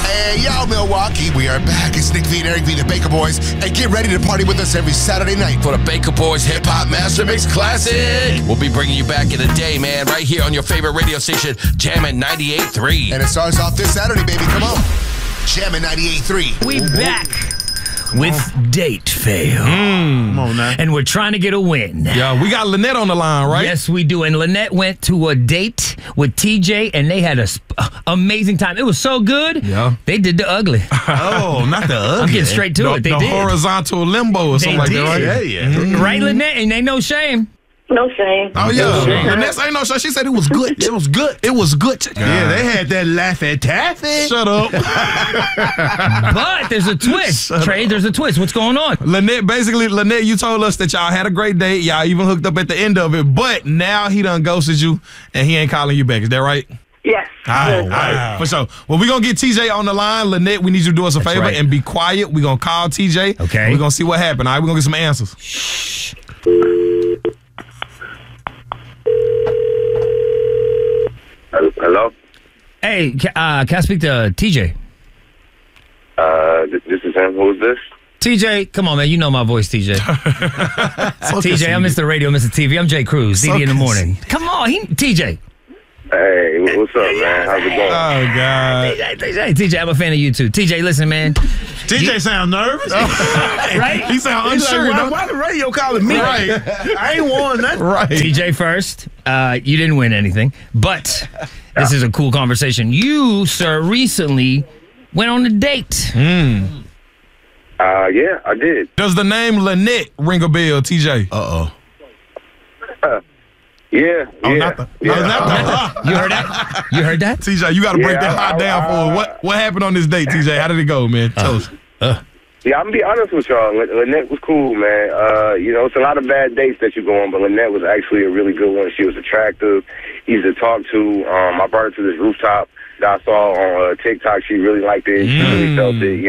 Hey, yo, Milwaukee, we are back. It's Nick V and Eric V, the Baker Boys. And get ready to party with us every Saturday night for the Baker Boys Hip Hop Master Mix Classic. We'll be bringing you back in a day, man, right here on your favorite radio station, Jammin' 98.3. And it starts off this Saturday, baby. Come on. Jammin' 98.3. We back with Date Fail. Come on now. And we're trying to get a win. Yeah, we got Lynette on the line, right? Yes, we do. And Lynette went to a date with TJ, and they had an amazing time. It was so good. Yeah. They did the ugly. Oh, not the ugly. I'm getting straight to it. They the did. horizontal limbo or something like that, right? Yeah. Right, Lynette? And ain't no shame. No shame. Oh, yeah. Lynette ain't no shame. She said it was good. It was good. It was good. Yeah, they had that Laffy Taffy. Shut up. But there's a twist. Trey, there's a twist. What's going on? Lynette, you told us that y'all had a great date. Y'all even hooked up at the end of it. But now he done ghosted you, and he ain't calling you back. Is that right? Yes. All right. For sure. Well, we're going to get TJ on the line. Lynette, we need you to do us a favor and be quiet. We're going to call TJ. Okay. We're going to see what happened. All right, we're going to get some answers. Shh. Hello? Hey, can I speak to TJ? This is him. Who is this? TJ, come on, man. You know my voice, TJ. TJ, I'm Mr. Radio, Mr. TV. I'm Jay Cruz, DD in the morning. Come on, TJ. Hey, what's up, man? How's it going? Oh, God. TJ, I'm a fan of you, too. TJ, listen, man. TJ sound nervous. Right? He sound unsure. Like, why the radio calling me? Right. I ain't won nothing. Right. TJ first. You didn't win anything, but this is a cool conversation. You, sir, recently went on a date. Yeah, I did. Does the name Lynette ring a bell, TJ? Yeah. You heard that? You heard that? TJ, you got to break that hot down for us. What happened on this date, TJ? How did it go, man? Tell us. Yeah, I'm going to be honest with y'all. Lynette was cool, man. It's a lot of bad dates that you go on, but Lynette was actually a really good one. She was attractive, easy to talk to. I brought her to this rooftop that I saw on TikTok. She really liked it. She really felt it,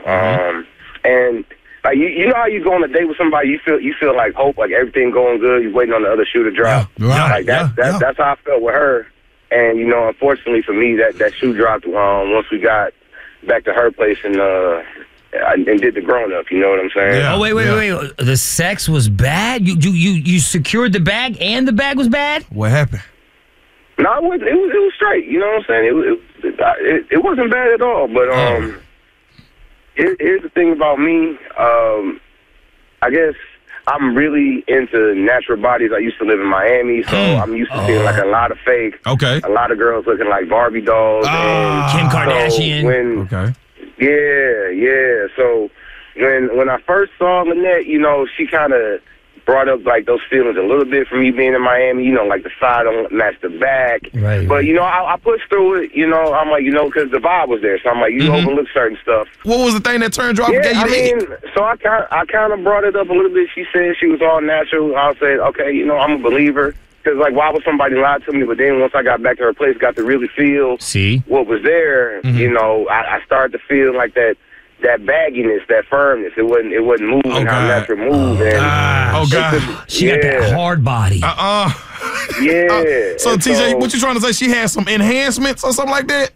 And like you know how you go on a date with somebody, you feel like hope, like everything going good. You're waiting on the other shoe to drop. Right. Like that's how I felt with her. And unfortunately for me, that shoe dropped once we got back to her place and did the grown up. You know what I'm saying? Yeah. Oh wait! The sex was bad. You secured the bag, and the bag was bad. What happened? No, it was straight. You know what I'm saying? It wasn't bad at all. But here's the thing about me. I guess I'm really into natural bodies. I used to live in Miami, so I'm used to seeing like a lot of fake. Okay. A lot of girls looking like Barbie dolls. And Kim Kardashian. Okay. Yeah. So when I first saw Lynette, she kind of brought up like those feelings a little bit for me being in Miami. Like the side don't match the back. Right. But I pushed through it. I'm like, because the vibe was there. So I'm like, you overlook certain stuff. What was the thing that turned you off? So I kind of brought it up a little bit. She said she was all natural. I said, okay, I'm a believer. Because, like, why would somebody lie to me? But then once I got back to her place, got to really feel what was there, I started to feel like that bagginess, that firmness. It wasn't moving how natural move. God. She got that hard body. Yeah. So, TJ, what you trying to say? She had some enhancements or something like that?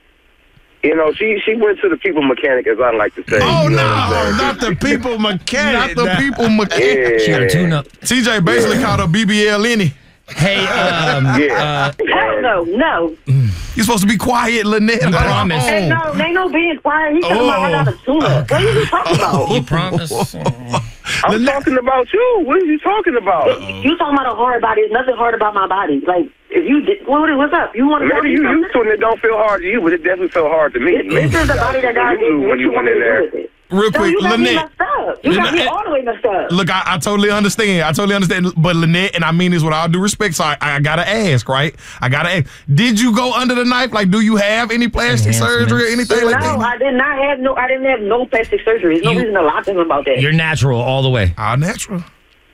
She went to the people mechanic, as I like to say. Oh, no, not the people mechanic. Not the people mechanic. Yeah. She got a tune-up. TJ basically called her BBL Lenny. Hey, Hell no. You're supposed to be quiet, Lynette. You promise. Hey, no, ain't no being quiet. He talking about I got a tuna. What are you talking about? You promise. I'm talking about you. What are you talking about? You talking about a hard body. There's nothing hard about my body. Like, if you did, what's up? You want to Maybe you used to and it don't feel hard to you, but it definitely felt hard to me. This is the body that God gave you. What you want to do with it? Real quick, you got Lynette. me messed up. You got me all the way messed up. Look, I totally understand. But Lynette, and I mean this with all due respect, so I gotta ask, right? Did you go under the knife? Like, do you have any plastic surgery or anything like that? No, I did not have I didn't have no plastic surgery. There's no reason to lie to him about that. You're natural all the way. All natural.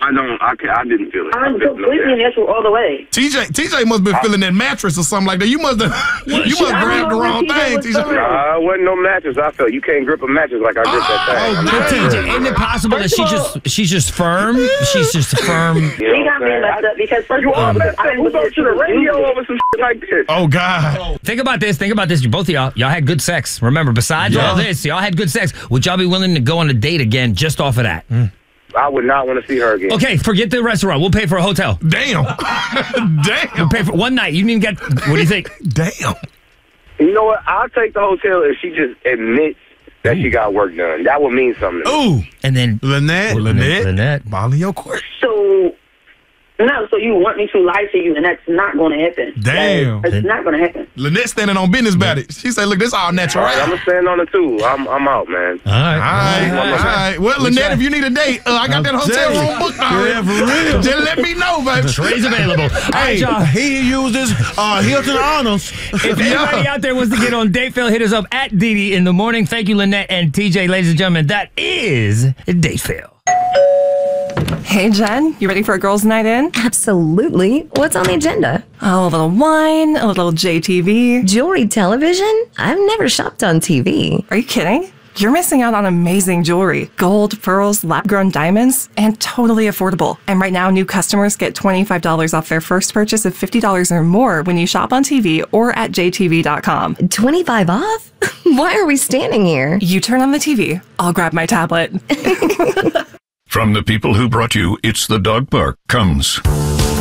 I didn't feel it. I'm completely natural all the way. TJ must have been feeling that mattress or something like that. You must have grabbed the wrong thing, TJ. Nah, it wasn't no mattress. I felt you can't grip a mattress like I gripped that thing. TJ, isn't it possible that she's just firm? She's just firm. You got me messed up because first of all, we go to the radio over some shit like this. Oh God! Think about this. Both of y'all had good sex. Remember, besides all this, y'all had good sex. Would y'all be willing to go on a date again just off of that? I would not want to see her again. Okay, forget the restaurant. We'll pay for a hotel. Damn. We'll pay for one night. You didn't even get. What do you think? Damn. You know what? I'll take the hotel if she just admits that she got work done. That would mean something to me. Ooh. And then Lynette. Ball in your court. So you want me to lie to you, and that's not going to happen. Damn. It's not going to happen. Lynette standing on business about it. She said, look, this all natural, right? I'm going to stand on it, too. I'm out, man. All right. Well, Lynette, if you need a date, I got that hotel room booked already. Yeah, for real. Just let me know, baby. Trey's available. Hey, he used his Hilton Honors. If anybody out there wants to get on Dateville, hit us up at DD in the morning. Thank you, Lynette and TJ, ladies and gentlemen. That is Dateville. Hey, Jen, you ready for a girls' night in? Absolutely. What's on the agenda? Oh, a little wine, a little JTV. Jewelry television? I've never shopped on TV. Are you kidding? You're missing out on amazing jewelry. Gold, pearls, lab-grown diamonds, and totally affordable. And right now, new customers get $25 off their first purchase of $50 or more when you shop on TV or at jtv.com. 25 off? Why are we standing here? You turn on the TV. I'll grab my tablet. From the people who brought you It's the Dog Park comes